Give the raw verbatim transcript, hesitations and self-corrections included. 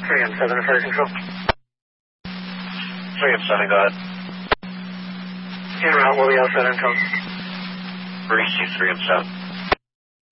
three M seven, flight control. three M seven, go ahead. En route, we'll be outside on code. Breeze two three M seven.